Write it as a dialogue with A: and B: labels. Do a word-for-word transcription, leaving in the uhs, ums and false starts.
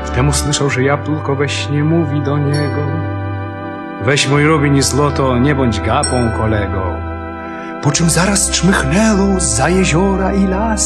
A: Wtem usłyszał, że jabłko we śnie mówi do niego: weź mój rubin i złoto, nie bądź gapą, kolego. Po czym zaraz czmychnęło zza jeziora i las